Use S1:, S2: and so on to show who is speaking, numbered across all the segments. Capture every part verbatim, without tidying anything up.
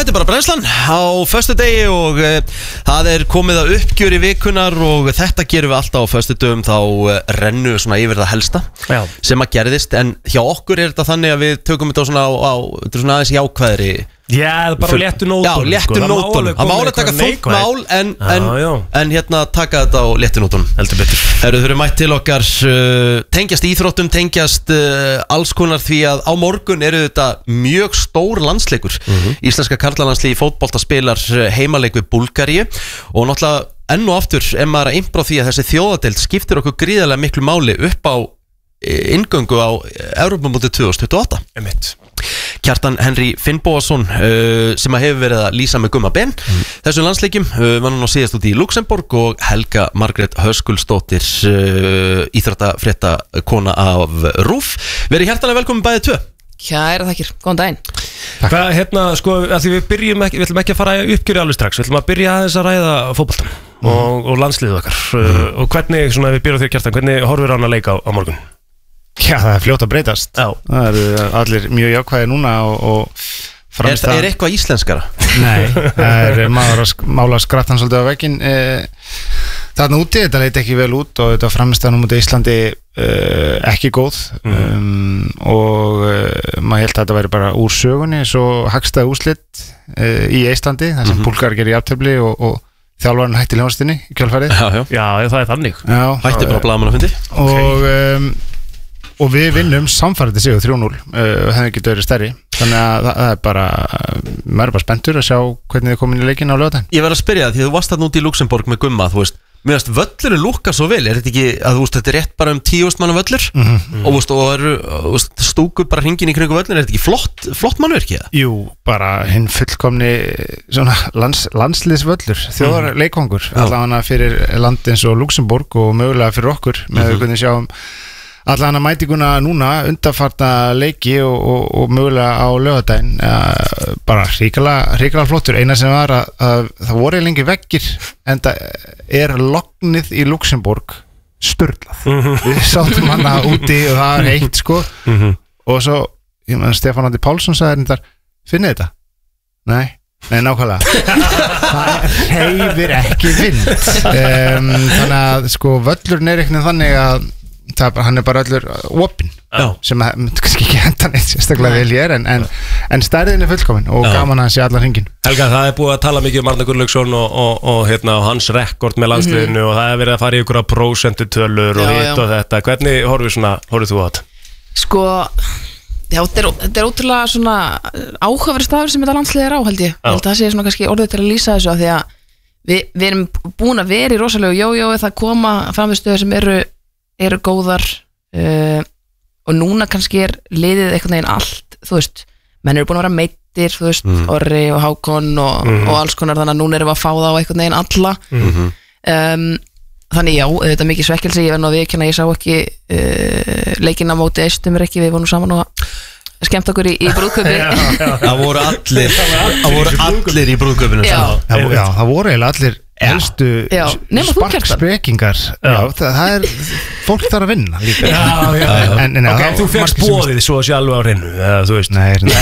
S1: þetta er bara brennslan á föstudegi og uh, það er komið að uppgjöri vikunar og þetta gerum við alltaf á föstudögum þá uh, rennu svona yfir það helsta Já. sem að gerðist en hjá okkur er þetta þannig að við tökum þetta svona á, á svona aðeins jákvæðri
S2: Já, það er bara léttu nótunum
S1: Já, léttu nótunum Það má alveg taka þungt mál en, já, en, já. en hérna taka þetta á léttu nótunum
S2: Heldur betur
S1: Þeir eru mætt til okkar uh, tengjast íþróttum, tengjast uh, alls konar því að á morgun eru þetta mjög stór landsleikur mm-hmm. Íslenska karlalandsliði í fótbolta spilar heimaleik við Búlgaríu og náttúrulega enn og aftur ef maður að impra því að þessi þjóðadeild skiptir okkur gríðarlega miklu máli upp á inngöngu á Evrópumótið tvö þúsund tuttugu og átta
S2: Emitt
S1: Kjartan Henry Finnbogason uh, sem að hefur verið að lýsa með gumma ben mm. þessum landsleikim uh, var nú síðast út í Luxemborg og Helga Margrét Höskuldsdóttir uh, íþróttafrétta kona af RÚV verið hjartanlega velkomin bæði tvö
S3: Kæra þakkir, góðan daginn
S2: Hvað, hérna, sko, að því við byrjum ekki, við ætlum ekki að fara að uppgjöri alveg strax, við ætlum að byrja aðeins að ræða fótboltan mm. og, og landsliðið okkar mm. uh, og hvernig, svona, við byrjum þér Kjartan, hvernig horfir hann að leika á, á morgun?
S4: Já, það er fljótt að breytast
S2: Já.
S4: Það eru allir mjög jákvæði núna og, og
S1: Er, er eitthvað íslenskara?
S4: Nei, það er maður að mála skrattan svolítið á vegginn eh, þarna úti, þetta leit ekki vel út og þetta framistæðan út í Íslandi eh, ekki góð mm. um, og eh, maður held að þetta væri bara úr sögunni svo hagstæði úrslit eh, í Íslandi þar sem mm-hmm. Búlgar gerir jafntefli og, og þjálfarinn hætti hljónstinni í kjölfarið
S1: Já, já.
S2: já, það er þannig
S4: já,
S1: Hætti bara blaðamannafundi
S4: okay. og um, og við vinnum samfærið sigur þrjú núll og það getur verið stærri þannig að það er bara maður er bara spenntur að sjá hvernig þið komin í leikinn á laugardaginn
S1: Ég verð að spyrja það því að þú varst þarna út í Luxemborg með gumma þú veist, mér veist völlurinn lúkkar svo vel er þetta ekki að þú veist þetta er rétt bara um tíu þúsund manna völlur mm-hmm. og, veist, og eru veist, stúku bara hringin í kringu völlurinn er þetta ekki flott, flott mannverki það?
S4: Jú, bara hinn fullkomni svona lands, landsliðsvöllur þjóðar mm. leikvangur allavega fyrir land eins og Luxemborg og mögulega fyrir okkur með mm-hmm. hvernig sjáum allan að mætinguna núna undanfarna leiki og, og, og mögulega á laugardaginn uh, bara hrikalega flottur eina sem var að, að það voru lengi veggir en það er lognið í Luxemborg sturlað mm-hmm. við sátum hana úti og það er heitt sko mm-hmm. og svo ég meðan Stefán Andi Pálsson sagði þetta finnið þetta? Nei Nei, nákvæmlega það hreyfir ekki vind um, þannig að sko völlurinn er eitthvað þannig að það, hann er bara öllur opinn sem að myndi kannski ekki henda neitt sérstaklega vel ég er en, en, en stærðin er fullkomin og Já. gaman að sé allar hringin
S2: Helga, það er búið að tala mikið um Arnar Gunnlaugsson og, og, og hérna, hans rekord með landsliðinu mm-hmm. og það er verið að fara í ykkur prósentutölur og hitt og þetta hvernig horfið svona, horfið þú á þetta?
S3: Sko, já, þetta er, þetta er ótrúlega svona áhugaverð staður sem þetta landslið er á held ég ég held að það sé svona kannski orðið til að lýsa þessu að því að við, við erum búin að vera í rosalegu jójói það koma framviðstöður sem eru eru góðar uh, og núna kannski er liðið einhvern veginn allt, þú veist menn eru búin að vera meittir, þú veist mm. Orri og Hákon og, mm-hmm. og alls konar þannig að núna erum við að fá það á einhvern veginn alla mm-hmm. um, þannig já, þetta er mikið svekkelsi ég verð nú að viðurkenna, ég sá ekki uh, leikinn á móti eistum er ekki, við vorum saman og skemmt okkur í, í brúðköpi
S1: það voru allir það voru allir í brúðköpinu
S4: já. Já, já, það voru eiginlega allir helstu sparkspekingar það, það er fólk þarf að vinna líka
S2: já, já, já. En, en, ok, þá, þú fegst bóðið svo að sé alveg á reynu eða þú veist
S4: nei, nei.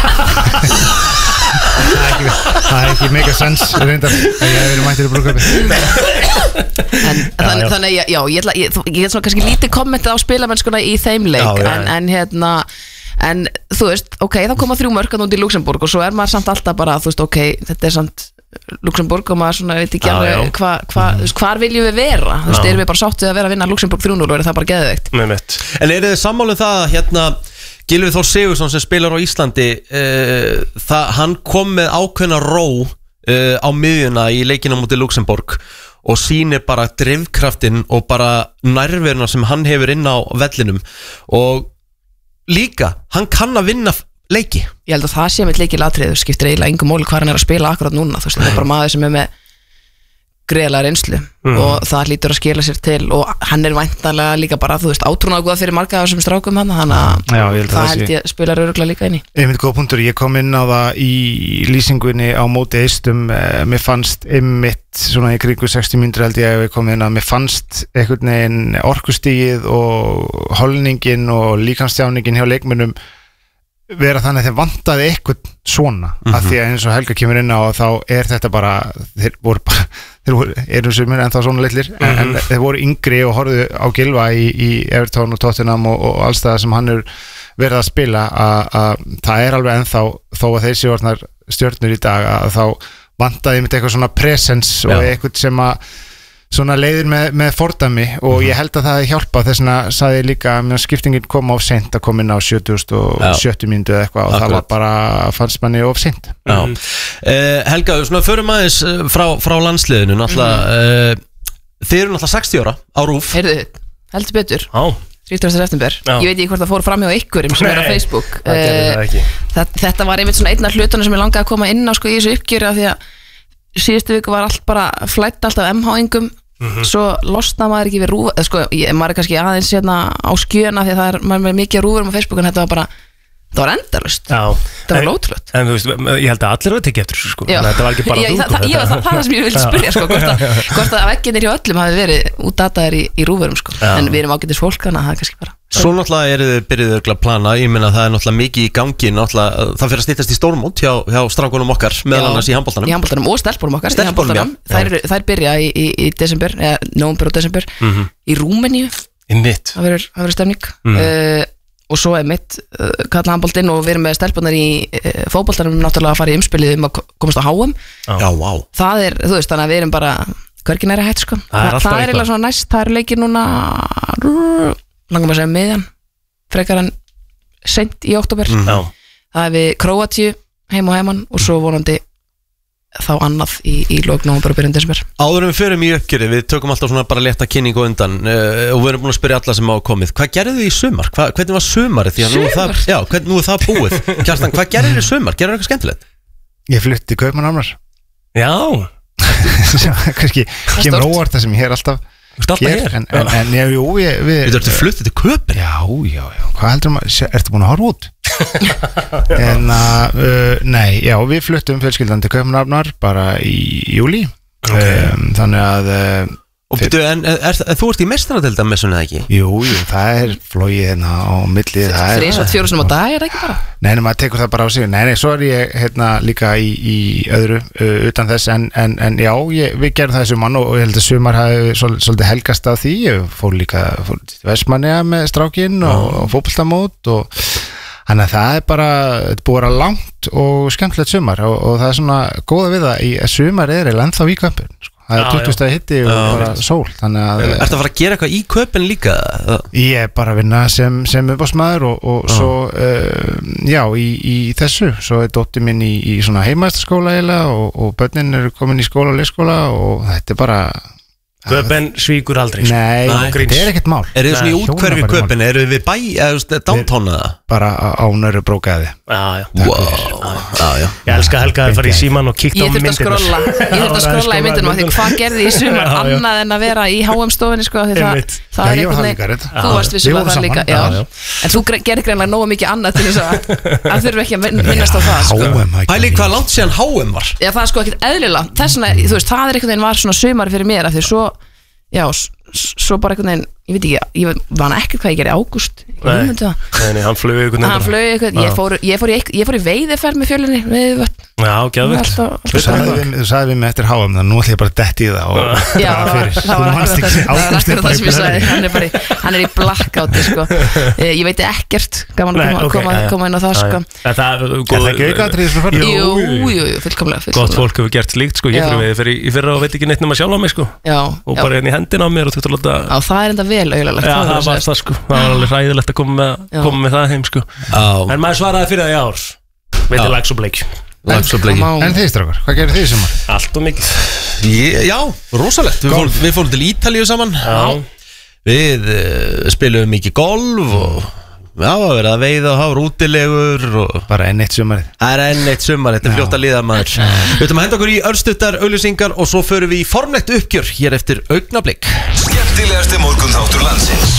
S4: það er ekki það er ekki mega sens reyndar að ég verið mættir í brúðköpi
S3: en þannig, þannig já, já ég ætla ég, ég get svona kannski lítið kommentið á spilamennskuna í þeim leik já, já, en, en hérna en þú veist, ok, þá koma þrjú mörk út í Luxemborg og svo er maður samt alltaf bara þú veist, ok, þetta er samt Luxemborg og maður svona veit ekki alveg hva, hva, mm. hvar viljum við vera þú veist, erum við bara sáttið að vera að vinna Luxemborg þrjú núll og er það bara geðveikt
S1: En er þið sammálið það hérna Gylfi Þór Sigurðsson sem spilar á Íslandi uh, það, hann kom með ákveðna ró uh, á miðjuna í leikina mútið Luxemborg og sýnir bara drifkraftinn og bara nærveruna sem hann hefur inn á vellinum og líka, hann kann að vinna leiki.
S3: Ég held að það sé með leikilatriðu skiptir eiginlega engum máli hvað hann er að spila akkurat núna, þú veist, það er bara maður sem er með greiðlega reynslu mm. og það hlýtur að skila sér til og hann er væntanlega líka bara, þú veist, átrúnaðgóða fyrir marga af þessum strákum hann, þannig að það held ég spilar örugglega líka inn í.
S4: Einmitt góð punktur, ég kom inn á það í lýsingunni á móti eistum, mér fannst einmitt svona í kringu sextíu mínútur held ég að við komum inn að mér fannst einhvern veginn orkustigið og holningin og líkamstjáningin hjá leikmönnum vera þannig að þeir vantaði eitthvað svona mm-hmm. af því að eins og Helga kemur inn á og þá er þetta bara þeir voru bara, þeir voru, eru sumir ennþá svona litlir mm-hmm. en, en þeir voru yngri og horfðu á Gylfa í, í Everton og Tottenham og, og alls það sem hann er verið að spila að það er alveg ennþá þó að þeir séu orðnar stjörnur í dag að þá vantaði mitt eitthvað svona presence Já. Og eitthvað sem að svona leiðir með, með fordæmi og mm-hmm. ég held að það hjálpa þess vegna sagði ég líka að skiptingin kom of seint að koma inn á sjötugasta og sjöttu mínútu eða eitthvað og Akkurat. Það var bara fannst manni of seint
S1: mm. uh, Helga, svona förum aðeins frá, frá landsliðinu náttúrulega mm. uh, þið eru náttúrulega sextíu ára á RÚV
S3: Heyrðu, heldur betur
S1: oh.
S3: þrítugasta september,
S1: Já.
S3: Ég veit ekki hvort það fór fram hjá ykkurum sem er á Facebook
S2: uh,
S3: þetta, þetta var einmitt svona einn af hlutunum sem ég langaði að koma inn á sko, í þessu uppgjöri af því að síðustu viku var allt bara flætt alltaf M H-ingum mm-hmm. svo losna maður ekki við rúf sko, ég, maður er kannski aðeins hérna á skjöna því að það er, maður er mikið rúfurum á Facebook en þetta var bara, það var endalust það var lótrútt
S2: en þú veist, ég held að allir var tekið eftir sko. Þetta var ekki bara
S3: þú það, það, það, það er sem ég vildi spyrja sko, hvort, að, hvort að vegginir hjá öllum hafi verið útdataðir í, í rúfurum sko. En við erum ágætis fólk þannig að það er kannski bara
S1: Svo náttúrulega eru þið byrjuð að plana ég meina það er náttúrulega mikið í gangi náttúrulega það fyrir að stýttast í stórmót hjá, hjá strákunum okkar meðal annars í handboltanum
S3: í handboltanum og stelpunum okkar
S1: Stelpunum,
S3: þær, þær byrja í, í, í desember eða nóvember og desember
S2: mm-hmm.
S3: í Rúmeníu það verður stefning mm. uh, og svo er mitt uh, kalla handboltinn og við erum með stelpunar í uh, fótboltanum náttúrulega að fara í umspilið um að komast á H M
S1: Já, wow.
S3: Það er, þú veist, þannig að við erum bara hvergi næra hætt sko
S2: það er,
S3: það er eiginlega svona næst, það er leikir núna langar maður að segja miðjan frekar en seint í október
S2: mm.
S3: það er við Króatíu heim og heimann og svo vonandi þá annað í, í lok nóvember og byrjun desember
S1: Áður en við förum í uppgjöri, við tökum alltaf svona bara létta kynningu undan uh, og við erum búin að spyrja alla sem á komið hvað gerðu þið í sumar? Hva, hvernig var sumarið? Því að nú er það, já, hvernig nú er það búið? Kjartan, hvað gerðu þið í sumar? Gerðu þið eitthvað skemmtilegt?
S4: Ég flutti í Kaupmannahafnar
S2: Já
S4: kannski kemur óvart það sem ég er alltaf
S2: Hér,
S4: en, en, en já, jú, ég, við
S1: Þú ertu fluttið til Köpen?
S4: Já, já, já, hvað heldur maður, ertu búin að horfa út? en að, uh, nei, já, við fluttum fjölskyldan til Kaupmannahafnar bara í júlí okay. um, þannig að uh,
S1: Og byrju, en er, er, er, þú ert í meistaradeilda með svona ekki?
S4: Jú, jú, það er flóið hérna á milli
S3: Þrísvart fjóru sinum á dag, er það ekki bara?
S4: Nei, nei, maður tekur það bara á sig Nei, nei, svo er ég hérna líka í, í öðru uh, utan þess, en, en, en já ég, við gerum það þessu mann og, og ég held að sumar hafi svol, svolítið helgast af því ég fór líka fór til Vestmannaeyja með strákinn og, og fótboltamót og þannig að það er bara þetta er búið að vera langt og skemmtilegt sumar og, og það er svona góða við það í að sumar er eða ennþá í Köpen sko. Það er tuttugu stiga hitti og bara sól þannig að
S1: Ertu að fara að gera eitthvað í Köpen líka?
S4: Ég er bara að vinna sem, sem uppásmaður og, og svo uh, já, í, í þessu svo er dóttir minn í, í svona heimaðastaskóla og, og börnin eru komin í skóla og leikskóla og þetta er bara
S2: Köpen svíkur aldrei sko.
S4: Nei, þetta er ekkert mál
S1: Er þið svona í útkverfi Köpen? Er þið við bæ, eða downtown eða?
S4: Bara á nöru brókaði
S2: Já, já
S1: Wow Já, já
S2: Ég elska Helga að fara í síman og kíkta á myndina
S3: Ég þurfti að skrolla Ég þurfti að skrolla í myndinum því hvað gerði í sumar annað en að vera í H M stofinni sko því það það er einhvern veginn Þú varst vissulega það líka Já En þú gerði greinlega nógu mikið annað til þess að að þurfi ekki að minnast á það sko
S1: Pæli hvað langt síðan H M var
S3: Já, það er sko ekkert eðlilega Þess vegna, þú veist, það er einhvern veginn var svona sumar fyrir mér af því svo Já, svo bara einhvern veginn, ég veit ekki, ég var ekkert hvað ég gerði í ágúst
S2: Nei, nei, nei, hann flög einhvern
S3: veginn Hann flög einhvern veginn, ég fór, ég fór, í, ég fór í veiðiferð með fjölinni við,
S2: Já, gæðvöld
S4: Þú sagði við mig eftir H M, þannig að nú ætlum ég bara að detti í það og
S3: Já, það var akkurat það sem ég sagði Hann er bara í, hann er í blackouti, sko Ég veit ekkert, gaman að koma, koma inn á það, sko
S2: Það
S4: er ekki aukaðatriðis fyrir fyrir
S3: Jú, jú, jú, fullkomlega
S2: Gott fólk hefur gert slíkt, sko, ég fyrir í fyrra og veit ekki neitt nema sjálf á mig, sko og bara hérna í hendina á mér og þetta láta
S3: Já, það er enda vel auðvitað
S2: Já, það var það, sko, það var alveg hræðilegt að koma með það heim, sko En maður svaraði fyrir það í ár Veitir lags og bleik
S1: Lags og bleik
S4: En þið strákar, hvað gerir þið sumar?
S2: Allt og mikið
S1: Já, rosalegt Við fórum, við fórum til Ítalíu saman
S2: Já
S1: Við uh, spilum mikið golf og Já, að vera að veiða og hafa útilegur og
S4: bara enn eitt sumarið
S1: Það er enn eitt sumar, þetta er fljótt að líða maður Við ætlum að henda okkur í örstuttar auglýsingar og svo förum við í formlegt uppgjör hér eftir augnablik
S5: Skemmtilegasti morgunþáttur landsins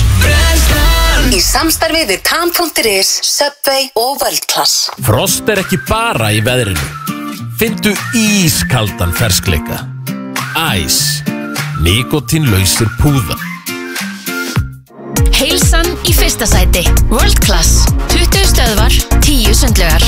S6: Í samstarfi við tam punktur is, Subway og World Class
S7: Frost er ekki bara í veðrinu Fyndu ískaldan ferskleika Æs Nikotínlausir púðar
S8: Heilsan í fyrsta sæti World Class tuttugu stöðvar, tíu sundlaugar.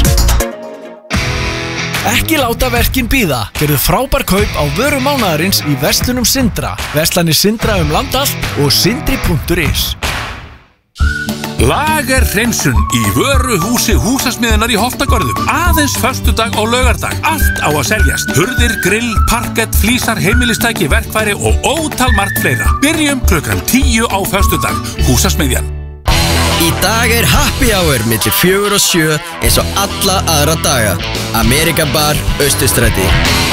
S9: Ekki láta verkin bíða. Gerðu frábær kaup á vöru mánaðarins í verslunum Sindra. Verslanir Sindra um land allt og sindri punktur is.
S10: Lagerhreinsun í vöruhúsi Húsasmiðjunar í Holtagörðum. Aðeins föstudag og laugardag. Allt á að seljast. Hurðir, grill, parkett, flísar, heimilistæki, verkfæri og ótal margt fleira. Byrjum klukkan tíu á föstudag. Húsasmiðjan.
S11: Í dag er happy hour milli fjögur og sjö eins og alla aðra daga. Amerika Bar, Austurstræti.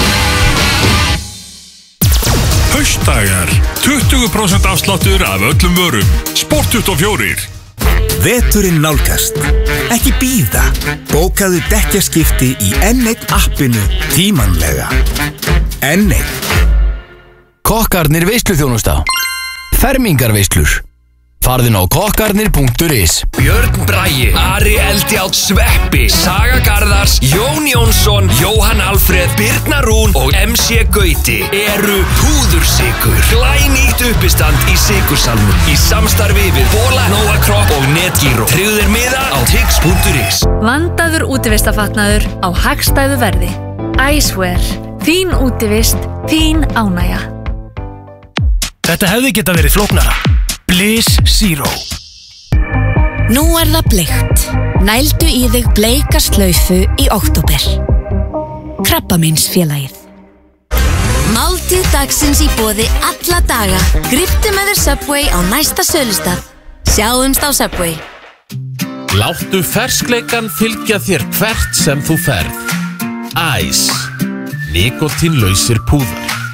S10: Haustdagar. tuttugu prósent afsláttur af öllum vörum. Sport tuttugu og fjögur.
S12: Veturinn nálgast. Ekki bíða. Bókaðu dekkjaskipti í N einn appinu tímanlega. N einn.
S13: Kokkarnir veisluþjónusta. Fermingarveislur. Farðin á kokkarnir punktur is.
S14: Björn Bragi, Ari Eldjátt, Sveppi, Saga Garðars, Jón Jónsson, Jóhann Alfreð, Birna Rún og M C Gauti eru púðursykur. Glænýtt uppistand í sykursalnum í samstarfi við Bola, Nóa Kropp og Netgyro. Tryggðir miða á tix punktur is.
S15: Vandaður útivistafatnaður á hagstæðu verði. Icewear. Þín útivist, þín ánægja.
S2: Þetta hefði geta verið flóknara. Bliss Zero.
S8: Nú er það bleikt. Nældu í þig bleika slaufu í október. Krabbameinsfélagið. Máltíð dagsins í boði alla daga. Gríptu með þér Subway á næsta sölustað. Sjáumst á Subway.
S7: Láttu ferskleikan fylgja þér hvert sem þú ferð. Ice. Nikotínlausir púðar.